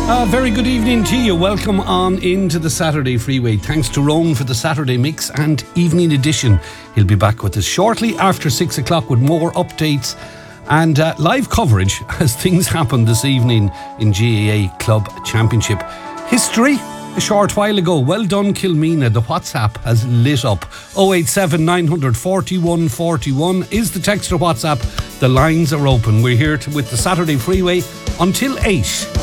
Very good evening to you. Welcome on into the Saturday Freeway. Thanks to Rowan for the Saturday mix and evening edition. He'll be back with us shortly after 6 o'clock with more updates and live coverage as things happen this evening in GAA Club Championship. History a short while ago. Well done, Kilmina. The WhatsApp has lit up. 087 900 41 41 is the text or WhatsApp. The lines are open. We're here with the Saturday Freeway until 8.